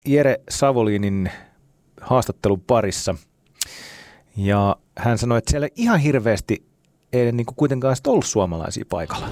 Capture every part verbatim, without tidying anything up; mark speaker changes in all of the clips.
Speaker 1: Jere Savolinin haastattelun parissa. Ja hän sanoi, että siellä ihan hirveästi ei niin kuin kuitenkaan ollut suomalaisia paikalla.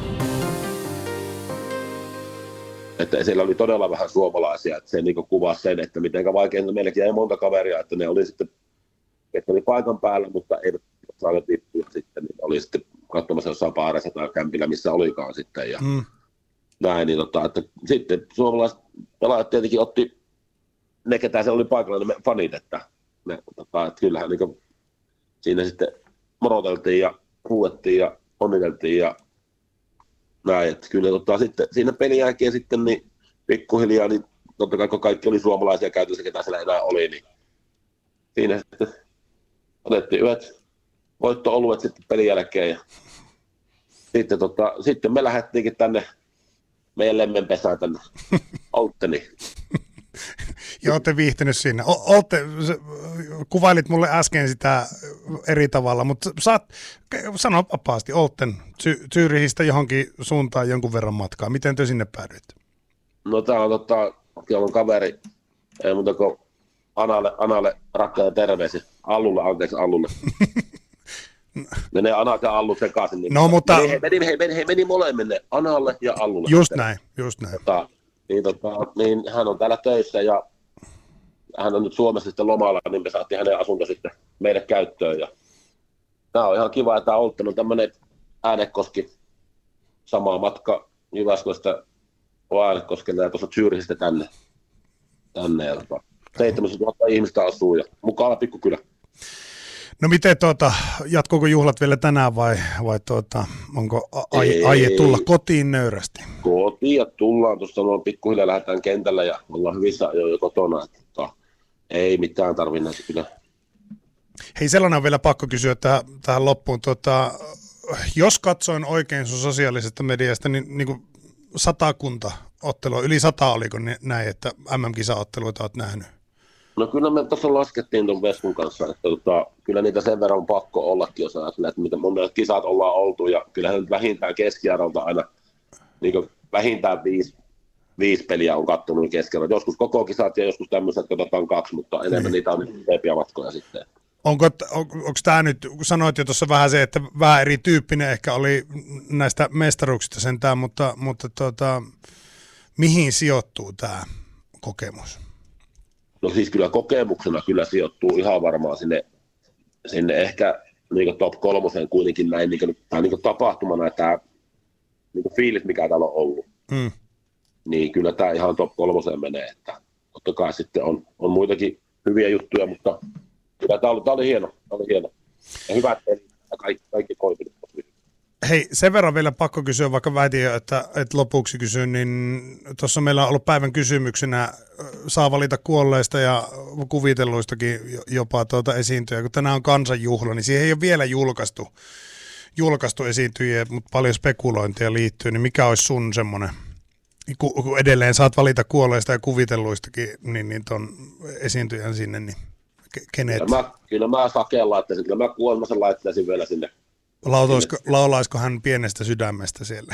Speaker 2: Että siellä oli todella vähän suomalaisia, että se niin kuin kuvasi sen, että miten vaikea, meilläkin ei monta kaveria, että ne oli sitten, että oli paikan päällä, mutta eivät saaneet lippuja sitten, niin oli sitten katsomassa jossain baareissa tai kämpillä, missä olikaan sitten, ja mm. näin, niin tota, että sitten suomalaiset pelaajat tietenkin otti ne, ketä siellä oli paikalla, ne fanit, että, ne, tota, että kyllähän niin kuin siinä sitten moroteltiin ja huuettiin ja onniteltiin ja näin, että kyllä tota, sitten siinä pelin jälkeen sitten niin pikkuhiljaa, niin totta kai kun kaikki oli suomalaisia käytössä, ketä siellä enää oli, niin siinä sitten otettiin yhdet voitto-oluet sitten pelin jälkeen ja sitten, tota, sitten me lähdettiinkin tänne meidän lemmenpesään tänne Oltteniin.
Speaker 3: Joo, olette viihtynyt siinä. Olette, kuvailit mulle äsken sitä eri tavalla, mutta saat, sano vapaasti, Olten Zürihistä johonkin suuntaan jonkun verran matkaa. Miten te sinne päädyitte?
Speaker 2: No tää on tota, on kaveri, ei muuta kuin Analle, Analle rakkaita terveisiä. Allulle, anteeksi Allulle. Menee Anat ja Allu sekaisin. Niin
Speaker 3: no, mutta...
Speaker 2: Meni, he, meni, he, meni, he meni molemminne, Analle ja Allulle.
Speaker 3: Just näin, just näin.
Speaker 2: Tota, niin, tota, niin hän on täällä töissä ja hän on nyt Suomessa sitten lomalla, niin me saatiin hänen asunto sitten meille käyttöön. Ja tämä on ihan kiva, että Oltten on tämmöinen Äänekoski, sama matka Jyväskylästä Äänekoskelle ja tuossa Zürihistä tänne. tänne ja tota, seitsemäntuhatta ihmistä asuu ja mukava pikkukylä.
Speaker 3: No miten tuota, jatkuuko juhlat vielä tänään vai, vai tuota, onko ai, aie tulla kotiin nöyrästi?
Speaker 2: Kotiin ja tullaan, tuossa on pikkuhiljaa lähdetään kentällä ja ollaan hyvissä ajoin jo kotona. Että, ei mitään tarvitse kyllä.
Speaker 3: Hei, sellainen on vielä pakko kysyä tähän, tähän loppuun. Tuota, jos katsoin oikein sun sosiaalisesta mediasta, niin, niin kuin satakunta ottelua, yli sata oliko näin, että M M-kisaotteluita olet nähnyt?
Speaker 2: No kyllä me tuossa laskettiin tuon Veskun kanssa, että tota, kyllä niitä sen verran on pakko ollakin, jos ajattelee, että mitä mun mielestä kisat ollaan oltu, ja kyllähän nyt vähintään keskiarvolta aina niin kuin vähintään viisi, viisi peliä on kattonut keskiarvolta. Joskus koko kisat ja joskus tämmöiset, että katsotaan kaksi, mutta enemmän mm. niitä on nyt leepiä matkoja sitten.
Speaker 3: Onko, on, onko tämä nyt, sanoit jo tuossa vähän se, että vähän erityyppinen ehkä oli näistä mestaruuksista sentään, mutta, mutta tota, mihin sijoittuu tämä kokemus?
Speaker 2: No siis kyllä kokemuksena kyllä sijoittuu ihan varmaan sinne, sinne ehkä niin top kolmoseen kuitenkin näin, niin kuin, tai niin kuin tapahtumana tämä niin kuin fiilis, mikä täällä on ollut. Mm. Niin kyllä tämä ihan top kolmoseen menee, että totta kai sitten on, on muitakin hyviä juttuja, mutta kyllä tämä oli, tämä oli hieno, tämä oli hieno. Ja hyvä, että kaikki, kaikki koitunut.
Speaker 3: Hei, sen verran vielä pakko kysyä, vaikka väitin jo, että, että lopuksi kysyn, niin tuossa meillä on ollut päivän kysymyksenä, saa valita kuolleista ja kuvitelluistakin jopa tuota esiintyjä. Kun tänään on kansanjuhla, niin siihen ei ole vielä julkaistu, julkaistu esiintyjiä, mutta paljon spekulointia liittyy, niin mikä olisi sun semmoinen, kun edelleen saat valita kuolleista ja kuvitelluistakin, niin, niin ton esiintyjän sinne, niin kenet?
Speaker 2: Kyllä mä, kyllä mä sakeen laittaisin, kyllä mä kuolmasen laittaisin vielä sinne.
Speaker 3: Laulaisiko, laulaisiko hän pienestä sydämestä siellä?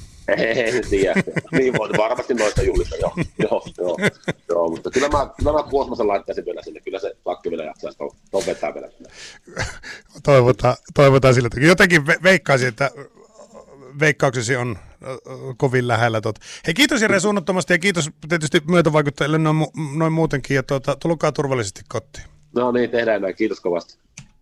Speaker 2: En tiedä. Niin voi varmasti noista juhlista, joo. joo, joo, joo mutta kyllä mä, kyllä mä Kuosmasen laittaisin vielä sinne. Kyllä se takki vielä jaksaisi tuon vetää vielä sinne.
Speaker 3: Toivotaan, toivotaan sillä tavalla. Jotenkin ve- veikkaisin, että veikkauksesi on kovin lähellä. Tuota. Hei, kiitos Jere suunnattomasti ja kiitos tietysti myötävaikuttajille noin, noin muutenkin. Ja tuota, tulkaa turvallisesti kotiin.
Speaker 2: No niin, tehdään näin. Kiitos kovasti.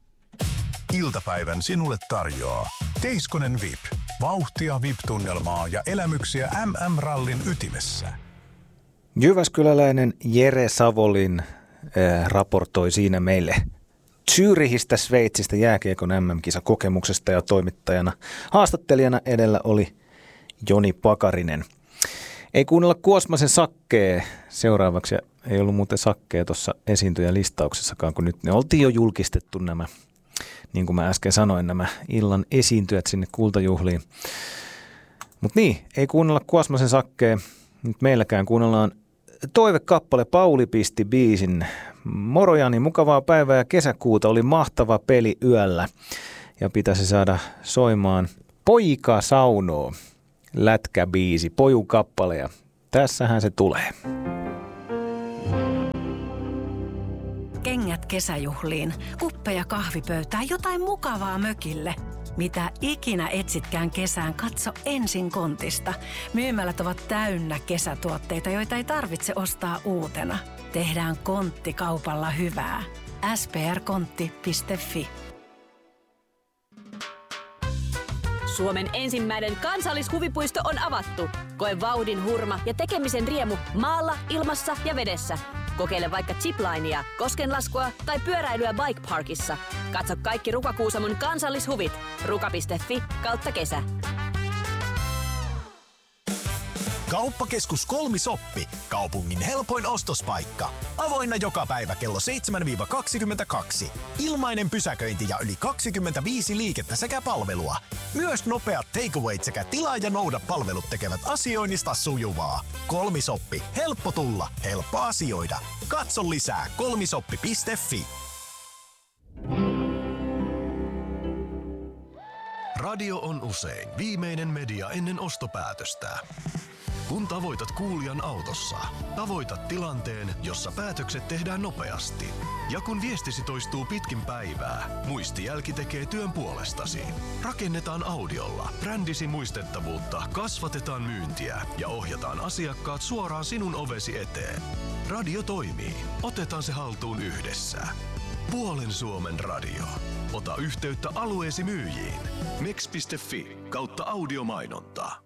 Speaker 4: Iltapäivän sinulle tarjoaa Teiskonen V I P. Vauhtia V I P-tunnelmaa ja elämyksiä M M-rallin ytimessä.
Speaker 1: Jyväskyläläinen Jere Savolin äh, raportoi siinä meille Zürihistä, Sveitsistä jääkiekon M M-kisakokemuksesta ja toimittajana. Haastattelijana edellä oli Joni Pakarinen. Ei kuunnella Kuosmasen Sakkee seuraavaksi. Ei ollut muuten Sakkea tuossa esiintyjälistauksessakaan, kun nyt ne oltiin jo julkistettu nämä. Niin kuin mä äsken sanoin, nämä illan esiintyjät sinne kultajuhliin. Mutta niin, ei kuunnella Kuosmasen Sakkeen. Nyt meilläkään kuunnellaan toivekappale. Pauli pisti biisin. Moro Jani, mukavaa päivää ja kesäkuuta. Oli mahtava peli yöllä. Ja pitäisi saada soimaan Poika saunoo. Lätkäbiisi, Pojun kappale. Ja tässähän se tulee.
Speaker 5: meidät kesäjuhliin, kuppeja kahvipöytään, jotain mukavaa mökille. Mitä ikinä etsitkään kesään, katso ensin Kontista. Myymälät ovat täynnä kesätuotteita, joita ei tarvitse ostaa uutena. Tehdään Kontti kaupalla hyvää. s p r kontti piste f i
Speaker 6: Suomen ensimmäinen kansallishuvipuisto on avattu. Koe vauhdin hurma ja tekemisen riemu maalla, ilmassa ja vedessä. Kokeile vaikka ziplinea, koskenlaskua tai pyöräilyä Bike Parkissa. Katso kaikki Ruka-Kuusamon kansallishuvit. ruka piste f i kautta kesä.
Speaker 7: Kauppakeskus Kolmisoppi. Kaupungin helpoin ostospaikka. Avoinna joka päivä kello seitsemän kaksikymmentäkaksi. Ilmainen pysäköinti ja yli kaksikymmentäviisi liikettä sekä palvelua. Myös nopeat takeawayt sekä tilaa ja nouda palvelut tekevät asioinnista sujuvaa. Kolmisoppi. Helppo tulla, helppo asioida. Katso lisää kolmisoppi piste f i.
Speaker 8: Radio on usein viimeinen media ennen ostopäätöstä. Kun tavoitat kuulijan autossa, tavoitat tilanteen, jossa päätökset tehdään nopeasti. Ja kun viestisi toistuu pitkin päivää, muistijälki tekee työn puolestasi. Rakennetaan audiolla brändisi muistettavuutta, kasvatetaan myyntiä ja ohjataan asiakkaat suoraan sinun ovesi eteen. Radio toimii. Otetaan se haltuun yhdessä. Puolen Suomen radio. Ota yhteyttä alueesi myyjiin. mex piste f i kautta audiomainontaa.